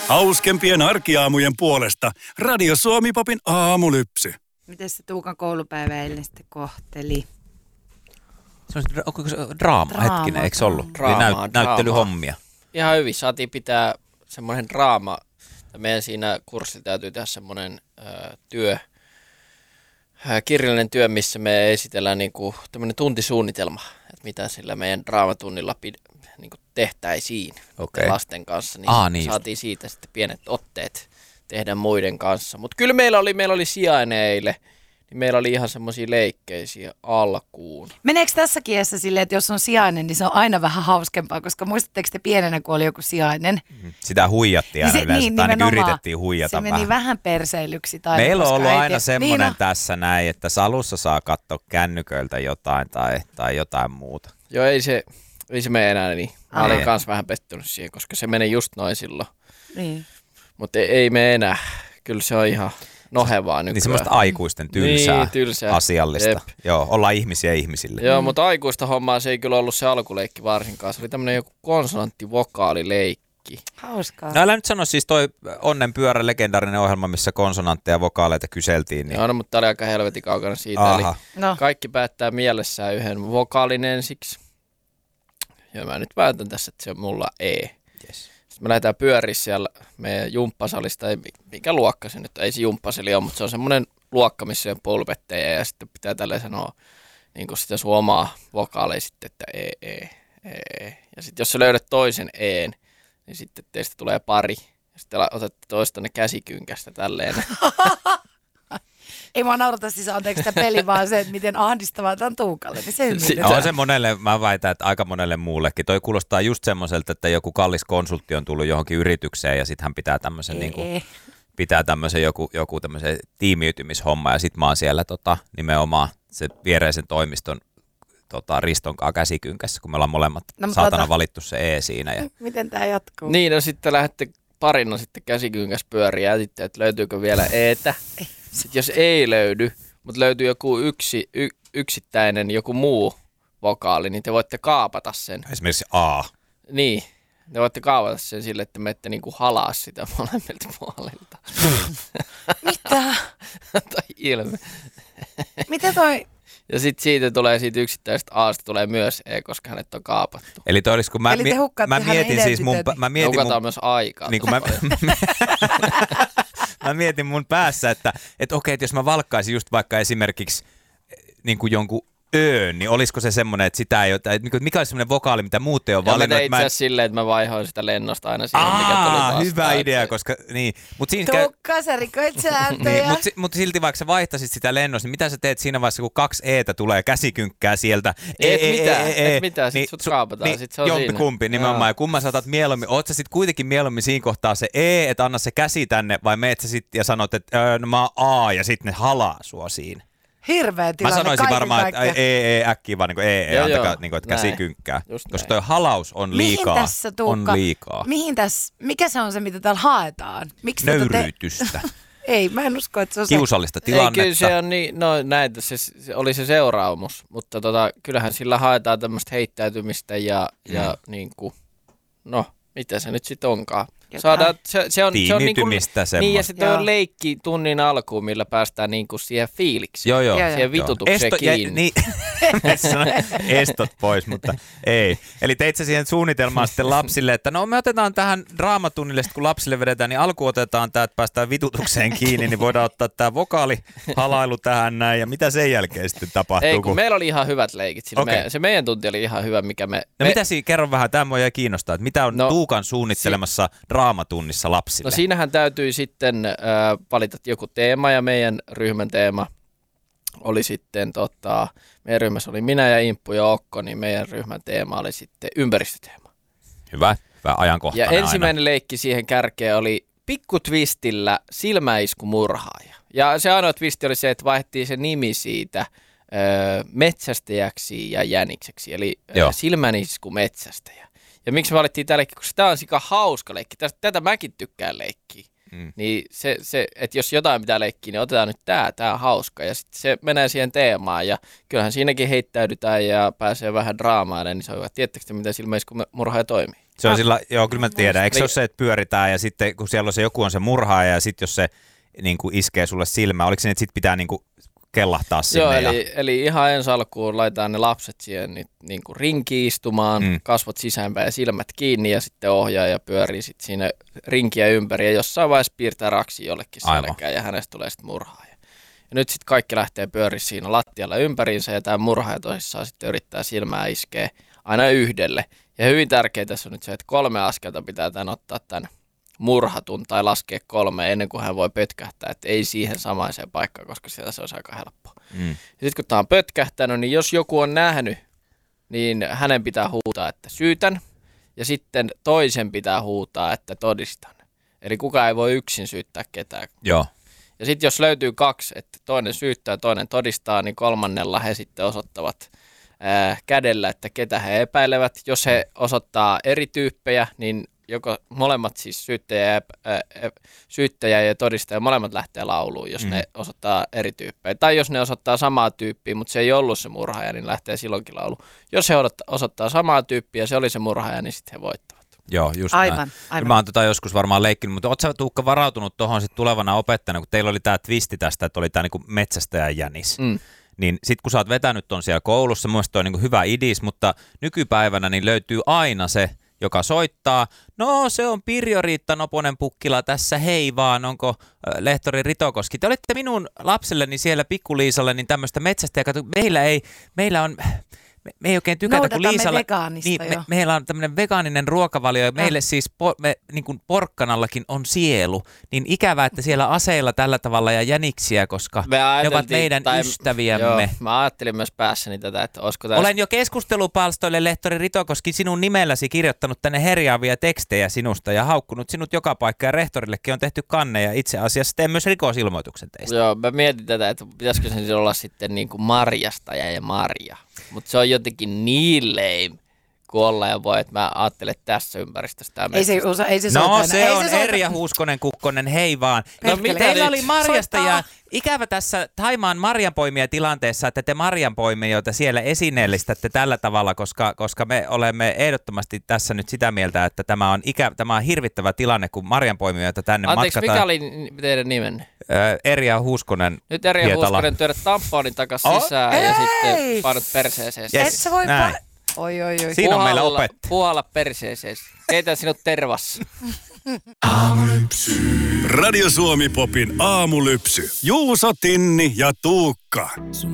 Hauskempien arkiaamujen puolesta Radio Suomi Popin aamulypsy. Miten se Tuukan koulupäivä eilen sitten kohteli? Onko se draama hetkinen, eikö se ollut? Näyttelyhommia. Ihan hyvin, saatiin pitää semmoinen draama. Meidän siinä kurssilla täytyy tehdä semmoinen kirjallinen työ, missä me esitellään niinku tämmöinen tuntisuunnitelma, että mitä sillä meidän draamatunnilla niinku tehtäisiin lasten kanssa. Niin saatiin siitä sitten pienet otteet tehdä muiden kanssa. Mutta kyllä meillä oli sijainen eilen, niin meillä oli ihan semmoisia leikkeisiä alkuun. Meneekö tässä kiessä silleen, että jos on sijainen, niin se on aina vähän hauskempaa, koska muistatteko te pienenä, kun oli joku sijainen? Sitä huijattiin aina yleensä, tai ainakin yritettiin huijata vähän. Se meni vähän perseilyksi. Meillä on ollut aina semmoinen tässä näin, että salussa saa katsoa kännyköiltä jotain tai jotain muuta. Joo, ei se mene enää niin. Mä olin kans vähän pettynyt siihen, koska se meni just noin silloin. Niin. Mutta ei mene enää. Kyllä se on ihan nohevaa nykyään. Niin semmoista aikuisten tylsää. Asiallista. Jep. Joo, ollaan ihmisiä ihmisille. Joo, mutta aikuista hommaa se ei kyllä ollut se alkuleikki varsinkaan. Se oli tämmöinen joku konsonanttivokaalileikki. Hauskaa. No älä nyt sano siis toi Onnenpyörä, legendaarinen ohjelma, missä konsonantteja ja vokaaleita kyseltiin. Niin... Joo, no, mutta tää oli aika helvetin kaukana siitä. Aha. Eli kaikki päättää mielessään yhden vokaalin ensiksi. Ja mä nyt päätän tässä, että se on mulla E. Yes. Sitten me lähdetään pyöriä siellä meidän jumppasalista, mikä luokka se nyt, ei se jumppasali ole, mutta se on semmoinen luokka, missä on pulpetteja ja sitten pitää tälleen sanoa niin kuin sitä sun omaa vokaalia sitten, että E. Ja sitten jos sä löydät toisen E:n, niin sitten teistä tulee pari. Ja sitten otatte toistanne käsikynkästä tälleen. Ei mua naurata siis anteeksi sitä peli, vaan se, että miten ahdistavaa tämä on Tuukalle. Niin se on se monelle, mä väitän, että aika monelle muullekin. Toi kuulostaa just semmoiselta, että joku kallis konsultti on tullut johonkin yritykseen ja sitten hän pitää tämmöisen joku tämmöisen tiimiytymishomma ja sitten mä oon siellä nimenomaan se viereisen toimiston Ristonkaan käsikynkässä, kun me ollaan molemmat saatana valittu se E siinä. Ja... Miten tämä jatkuu? Niin, no sitten lähdette parina sitten käsikynkäs pyöriä ja sitten, että löytyykö vielä E:tä. Sitten jos ei löydy, mutta löytyy joku yksittäinen, joku muu vokaali, niin te voitte kaapata sen. Esimerkiksi A. Niin, te voitte kaapata sen sille, että menette niinku halaa sitä molemmilta puolilta. Mitä? Tai ilme. Mitä toi? Ja sitten siitä yksittäisestä A:sta tulee myös E, koska hänet on kaapattu. Eli toi olisi, kun mä mietin siis hukataan myös aikaa. Niin mä mietin mun päässä, että okei, että jos mä valkkaisin just vaikka esimerkiksi niin kuin jonkun öön, niin olisiko se semmoinen, että sitä ei ole, että mikä olisi semmoinen vokaali, mitä muut ei ole valinnut. Mä tein itse asiassa silleen, että mä vaihoin sitä lennosta aina siihen, mikä tuli taas. Hyvä idea, koska niin. Tuukka, sä rikoit sääntöjä. Niin, mutta silti vaikka sä vaihtaisit sitä lennosta, niin mitä sä teet siinä vaiheessa, kun 2 E:tä tulee käsikynkkää sieltä? Et mitään, sit sut kaapataan, sit se on siinä. Jompikumpi nimenomaan, ja kumman sä otat mieluummin, oot sä sit kuitenkin mieluummin siinä kohtaa se E, että anna se käsi tänne, vai meet sä sit ja sanot, että no mä oon A, ja sit ne halaa sua siinä. Hirveä tilanne. Mä sanoisin varmaan, että äkkiä vaan niin antakaa niin että käsikynkkää. Koska toi halaus on liikaa. Mihin tässä, Tuukka? On liikaa. Mikä se on se, mitä täällä haetaan? Miksi nöyryytystä. Ei, mä en usko, että se on kiusallista tilannetta. Ei, kyllä se on niin, no näitä, se oli se seuraamus, mutta kyllähän sillä haetaan tämmöistä heittäytymistä ja niin kuin, no mitä se nyt sitten onkaan. Saadaan, se on niinku, niin ja sitten on leikki tunnin alkuun, millä päästään niinku siihen fiiliksiin. Joo. Siihen vitutukseen kiinni. Estot pois, mutta ei. Eli teit sä siihen suunnitelmaan sitten lapsille, että no me otetaan tähän draamatunnille, kun lapsille vedetään, niin alku otetaan tämä, että päästään vitutukseen kiinni, niin voidaan ottaa tämä vokaalihalailu tähän näin, ja mitä sen jälkeen sitten tapahtuu? Ei, kun meillä oli ihan hyvät leikit. Se meidän tunti oli ihan hyvä, mikä me... No mitä siinä, kerro vähän, tämä mua jäi kiinnostaa, että mitä on Tuukan suunnittelemassa draamatunnissa lapsille? No siinähän täytyy sitten valita joku teema, ja meidän ryhmän teema oli sitten, meidän ryhmässä oli minä ja Imppu ja Okko, niin meidän ryhmän teema oli sitten ympäristöteema. Hyvä ajankohtainen. Ja ensimmäinen leikki siihen kärkeen oli pikkutvistillä silmäisku murhaaja. Ja se ainoa twisti oli se, että vaihdettiin se nimi siitä metsästäjäksi ja jänikseksi, eli silmäisku metsästäjä. Ja miksi me valittiin tämä leikki, koska tämä on sika hauska leikki. Tätä mäkin tykkään leikkiä. Niin se, että jos jotain pitää leikkiä, niin otetaan nyt tämä on hauska. Ja sitten se menee siihen teemaan. Ja kyllähän siinäkin heittäydytään ja pääsee vähän draamailemaan. Niin se on hyvä. Tiedättekö te, miten silmäiskumurhaaja toimii? Se on sillä, joo kyllä mä tiedän. Eikö se ole se, että pyöritään ja sitten kun siellä on se joku on se murhaaja ja sitten jos se niin kuin iskee sulle silmään, oliko se, että sitten pitää niin kuin kellahtaa sinne? Joo, eli ihan ensi alkuun laitetaan ne lapset siihen niin kuin rinkiin istumaan, kasvot sisäänpäin ja silmät kiinni ja sitten ohjaaja pyörii sitten siinä rinkiä ympäri ja jossain vaiheessa piirtää raksi jollekin selkään ja hänestä tulee sitten murhaaja. Ja nyt sitten kaikki lähtee pyöriä siinä lattialla ympäriinsä ja tämä murhaaja tosissaan sitten yrittää silmää iskeä aina yhdelle. Ja hyvin tärkeää tässä on nyt se, että 3 askelta pitää tämän ottaa tämän murhatun tai laskea 3 ennen kuin hän voi pötkähtää, että ei siihen samaiseen paikkaan, koska siellä se olisi aika helppoa. Ja sitten kun tämä on pötkähtänyt, niin jos joku on nähnyt, niin hänen pitää huutaa, että syytän, ja sitten toisen pitää huutaa, että todistan. Eli kukaan ei voi yksin syyttää ketään. Joo. Ja sitten jos löytyy 2, että toinen syyttää ja toinen todistaa, niin 3. he sitten osoittavat kädellä, että ketä he epäilevät. Jos he osoittaa eri tyyppejä, niin joko molemmat siis syyttäjä ja todistaja, molemmat lähtee lauluun, jos ne osoittaa eri tyyppejä. Tai jos ne osoittaa samaa tyyppiä, mutta se ei ollut se murhaaja, niin lähtee silloinkin lauluun. Jos he osoittaa samaa tyyppiä ja se oli se murhaaja, niin sitten he voittavat. Joo, just aivan. Mä oon joskus varmaan leikkinyt, mutta ootko sä Tuukka varautunut tuohon sitten tulevana opettajana, kun teillä oli tämä twisti tästä, että oli tämä niinku metsästäjän jänis. Niin sit kun sä oot vetänyt ton siellä koulussa, mun mielestä toi on niinku hyvä idis, mutta nykypäivänä niin löytyy aina se, joka soittaa. No, se on Pirjo-Riitta Noponen-Pukkila tässä, hei vaan, onko lehtori Ritokoski? Te olitte minun lapselleni siellä Pikku-Liisalle, niin tämmöistä metsästä, ja me ei oikein tykätä, kun Liisalla, niin, meillä on tämmöinen vegaaninen ruokavalio, ja meille siis niin kuin porkkanallakin on sielu, niin ikävää, että siellä aseilla tällä tavalla ja jäniksiä, koska ne ovat meidän ystäviämme. Joo, mä ajattelin myös päässäni tätä, että olisiko tässä... Olen jo keskustelupalstoille, lehtori Ritokoski, sinun nimelläsi kirjoittanut tänne herjaavia tekstejä sinusta ja haukkunut sinut joka paikka, ja rehtorillekin on tehty kanne, ja itse asiassa teen myös rikosilmoituksen teistä. Joo, mä mietin tätä, että pitäisikö se olla sitten niin kuin marjastaja ja Marja. Mutta se on jotenkin niin lame, kun ollaan ja voi, että mä ajattelen, että tässä ympäristössä tämä metsästä. Ei se se on Erja Huuskonen Kukkonen, hei vaan. No, teillä oli marjasta ja ikävä tässä Thaimaan marjanpoimia tilanteessa, että te marjanpoimijoita siellä esineellistätte tällä tavalla, koska me olemme ehdottomasti tässä nyt sitä mieltä, että tämä on hirvittävä tilanne, kun marjanpoimijoita tänne matkataan. Mikä oli teidän nimenne? Erja Huuskonen. Nyt Erja Huuskonen työdät tamponin takaisin sisään ja sitten painat perseeseen. Yes. Et sä voi Oi. Siinä on meillä opettaja. Puhalla perseeseen. Keitä sinut tervassa. Aamulypsy. Radio Suomi Popin aamulypsy. Juuso, Tinni ja Tuukka.